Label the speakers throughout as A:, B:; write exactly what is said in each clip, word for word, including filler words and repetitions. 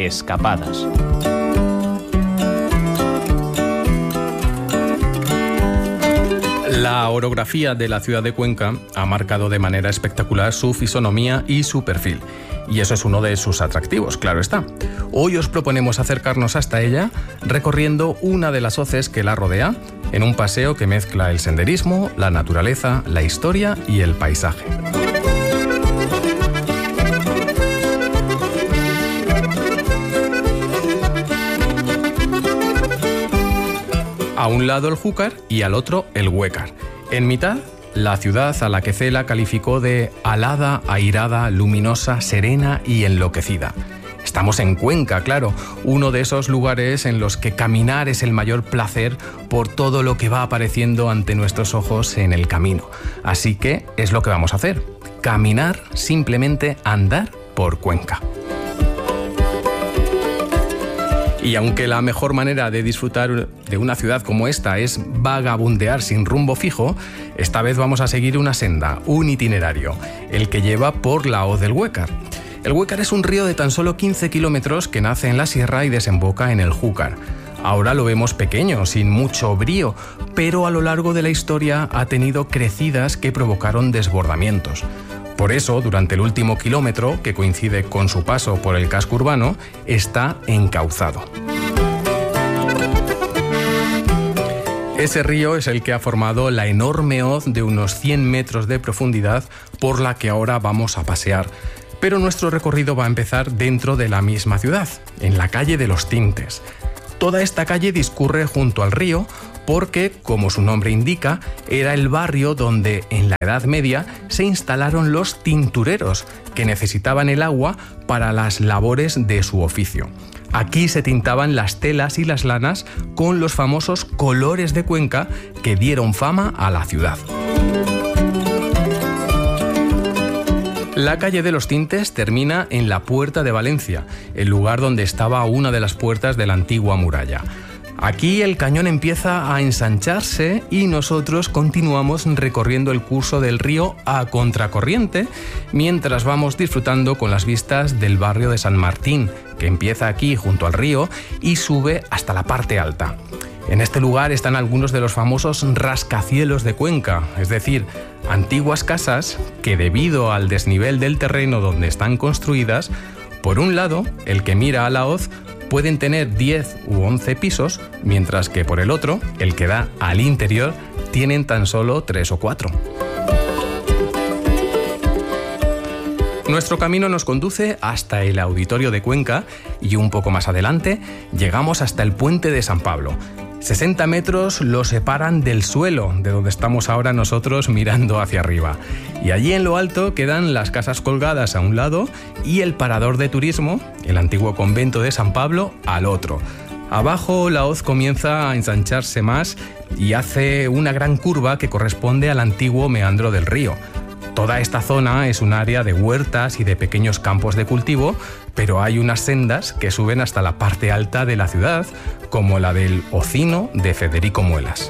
A: Escapadas.
B: La orografía de la ciudad de Cuenca ha marcado de manera espectacular su fisonomía y su perfil. Y eso es uno de sus atractivos, claro está. Hoy os proponemos acercarnos hasta ella recorriendo una de las hoces que la rodea, en un paseo que mezcla el senderismo, la naturaleza, la historia y el paisaje. A un lado el Júcar y al otro el Huécar. En mitad, la ciudad a la que Cela calificó de alada, airada, luminosa, serena y enloquecida. Estamos en Cuenca, claro, uno de esos lugares en los que caminar es el mayor placer por todo lo que va apareciendo ante nuestros ojos en el camino. Así que es lo que vamos a hacer, caminar, simplemente andar por Cuenca. Y aunque la mejor manera de disfrutar de una ciudad como esta es vagabundear sin rumbo fijo, esta vez vamos a seguir una senda, un itinerario, el que lleva por la hoz del Huécar. El Huécar es un río de tan solo quince kilómetros que nace en la sierra y desemboca en el Júcar. Ahora lo vemos pequeño, sin mucho brío, pero a lo largo de la historia ha tenido crecidas que provocaron desbordamientos. Por eso, durante el último kilómetro, que coincide con su paso por el casco urbano, está encauzado. Ese río es el que ha formado la enorme hoz de unos cien metros de profundidad por la que ahora vamos a pasear. Pero nuestro recorrido va a empezar dentro de la misma ciudad, en la calle de los Tintes. Toda esta calle discurre junto al río porque, como su nombre indica, era el barrio donde en la Edad Media se instalaron los tintureros, que necesitaban el agua para las labores de su oficio. Aquí se tintaban las telas y las lanas con los famosos colores de Cuenca que dieron fama a la ciudad. La calle de los Tintes termina en la Puerta de Valencia, el lugar donde estaba una de las puertas de la antigua muralla. Aquí el cañón empieza a ensancharse y nosotros continuamos recorriendo el curso del río a contracorriente mientras vamos disfrutando con las vistas del barrio de San Martín, que empieza aquí junto al río y sube hasta la parte alta. En este lugar están algunos de los famosos rascacielos de Cuenca, es decir, antiguas casas que debido al desnivel del terreno donde están construidas, por un lado, el que mira a la hoz, pueden tener diez u once pisos, mientras que por el otro, el que da al interior, tienen tan solo tres o cuatro. Nuestro camino nos conduce hasta el Auditorio de Cuenca y un poco más adelante llegamos hasta el Puente de San Pablo. sesenta metros lo separan del suelo, de donde estamos ahora nosotros mirando hacia arriba. Y allí en lo alto quedan las casas colgadas a un lado y el parador de turismo, el antiguo convento de San Pablo, al otro. Abajo la hoz comienza a ensancharse más y hace una gran curva que corresponde al antiguo meandro del río. Toda esta zona es un área de huertas y de pequeños campos de cultivo, pero hay unas sendas que suben hasta la parte alta de la ciudad, como la del Ocino de Federico Muelas.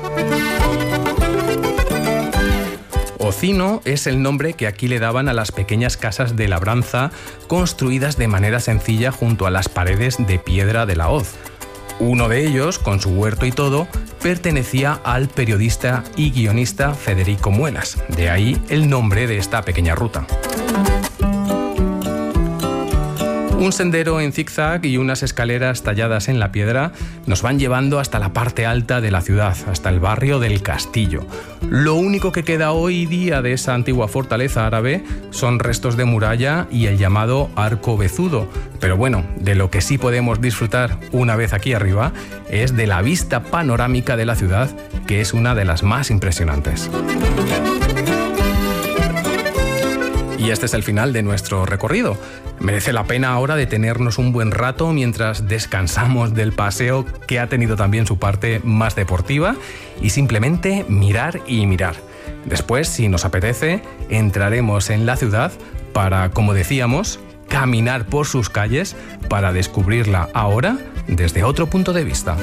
B: Ocino es el nombre que aquí le daban a las pequeñas casas de labranza construidas de manera sencilla junto a las paredes de piedra de la hoz. Uno de ellos, con su huerto y todo, pertenecía al periodista y guionista Federico Muelas. De ahí el nombre de esta pequeña ruta. Un sendero en zigzag y unas escaleras talladas en la piedra nos van llevando hasta la parte alta de la ciudad, hasta el barrio del Castillo. Lo único que queda hoy día de esa antigua fortaleza árabe son restos de muralla y el llamado Arco Bezudo. Pero bueno, de lo que sí podemos disfrutar una vez aquí arriba es de la vista panorámica de la ciudad, que es una de las más impresionantes. Y este es el final de nuestro recorrido. Merece la pena ahora detenernos un buen rato mientras descansamos del paseo, que ha tenido también su parte más deportiva, y simplemente mirar y mirar. Después, si nos apetece, entraremos en la ciudad para, como decíamos, caminar por sus calles para descubrirla ahora desde otro punto de vista.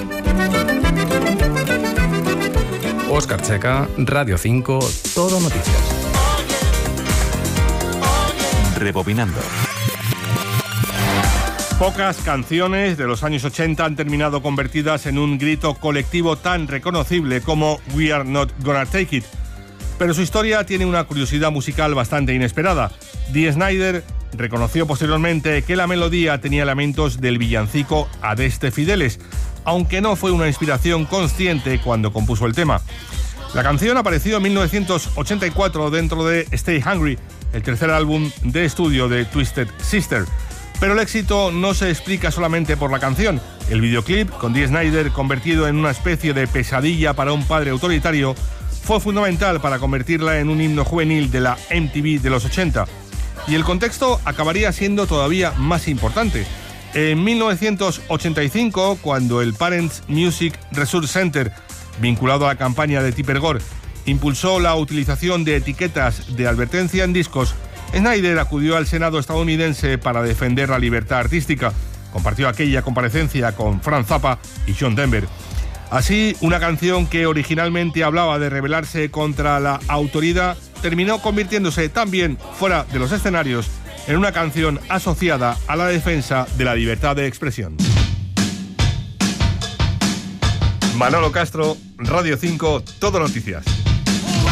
B: Óscar Checa, Radio cinco, Todo Noticias.
A: Rebobinando. Pocas canciones de los años ochenta han terminado convertidas en un grito colectivo tan reconocible como We Are Not Gonna Take It. Pero su historia tiene una curiosidad musical bastante inesperada. Dee Snider reconoció posteriormente que la melodía tenía elementos del villancico Adeste Fideles, aunque no fue una inspiración consciente cuando compuso el tema. La canción apareció en mil novecientos ochenta y cuatro dentro de Stay Hungry, el tercer álbum de estudio de Twisted Sister. Pero el éxito no se explica solamente por la canción. El videoclip, con Dee Snider convertido en una especie de pesadilla para un padre autoritario, fue fundamental para convertirla en un himno juvenil de la M T V de los ochenta. Y el contexto acabaría siendo todavía más importante. En mil novecientos ochenta y cinco, cuando el Parents Music Resource Center, vinculado a la campaña de Tipper Gore, impulsó la utilización de etiquetas de advertencia en discos, Snider acudió al Senado estadounidense para defender la libertad artística. Compartió aquella comparecencia con Frank Zappa y John Denver. Así, una canción que originalmente hablaba de rebelarse contra la autoridad terminó convirtiéndose también, fuera de los escenarios, en una canción asociada a la defensa de la libertad de expresión. Manolo Castro, Radio cinco, Todo Noticias.